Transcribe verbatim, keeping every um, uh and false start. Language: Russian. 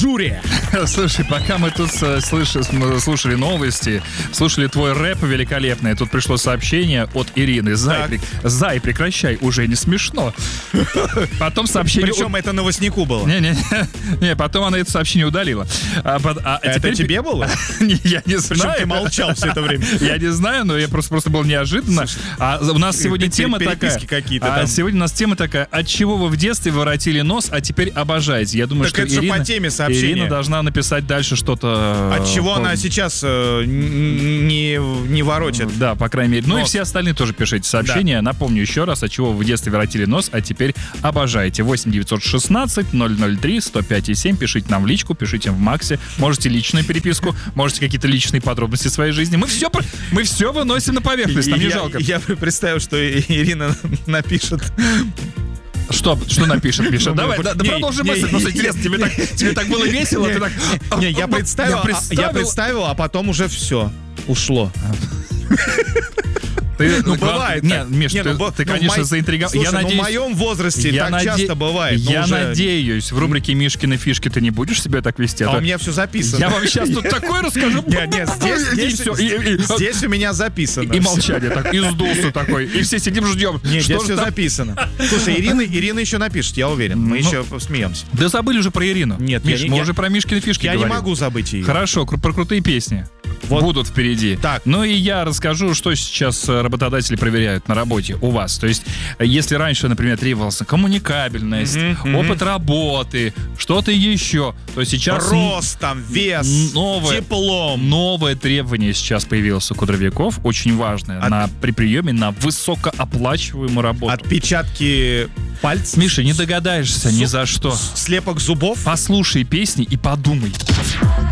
Джури. Слушай, пока мы тут э, слыш- см- слушали новости, слушали твой рэп великолепный, тут пришло сообщение от Ирины. Зай, Так. прек- Зай, прекращай, уже не смешно. Потом сообщение... Причем это новостнику было. Не-не, не, потом она это сообщение удалила. А, под- а Это теперь- тебе было? Не, я не Причем знаю. ты молчал все это время. Я не знаю, но я просто, просто был неожиданно. А у нас сегодня пер- тема переписки такая. какие-то А там. сегодня у нас тема такая: от чего вы в детстве воротили нос, а теперь обожаете? Я думаю, Так что это же Ирина, по теме сообщения. Ирина должна написать дальше что-то. От чего э, она по- сейчас э, н- не, не воротит? Да, по крайней мере. Ну и Нос. все остальные тоже пишите сообщения. Напомню еще раз, от чего вы в детстве воротили нос, а теперь обожаете. восемь девятьсот шестнадцать ноль ноль три сто пять и семь. Пишите нам в личку, пишите в Максе. Можете личную переписку, можете какие-то личные подробности своей жизни. Мы все, про- мы все выносим на поверхность, нам не я, жалко. я представил, что Ирина напишет. Что, что напишет, Миша? Ну, Давай, не, да, да не, продолжи не, мысль, не, просто не, интересно, тебе так, тебе так было весело, ты так... Не, я представил, Я а- я представил, а потом уже все ушло. Ты, Ну, глав- бывает. Не, так. Миш, Не, ты, ну, бо- ты, ну, в конечно, мой- заинтриговал. Слушай, Я ну, надеюсь, в моем возрасте я так наде- часто бывает. но Я уже- надеюсь, в рубрике Мишкины фишки ты не будешь себя так вести. А то у меня все записано. Я вам сейчас тут такое расскажу. Нет, нет, здесь, И здесь, всё, и- и- здесь у меня записано. И молчание так, и сдулся такой. И все сидим, ждем. Нет, Что здесь же все там? записано. Слушай, Ирина, Ирина еще напишет, я уверен. Мы Ну, еще смеемся. Да забыли уже про Ирину. Нет, Миш, я не- мы я- уже про Мишкины фишки Я не говорим. могу забыть ее. Хорошо, кру- про крутые песни. Вот. Будут впереди. Так. Ну и я расскажу, что сейчас э, работодатели проверяют на работе у вас. То есть, э, если раньше, например, требовался коммуникабельность, Мгм, мгм. опыт работы, что-то еще, то сейчас н- Рост, там, вес, новое, теплом. новое требование сейчас появилось у кадровиков, очень важное, От- на, при приеме на высокооплачиваемую работу. Отпечатки пальцев. Миша, не догадаешься ни Зуб- за что. Слепок зубов. Послушай песни и подумай.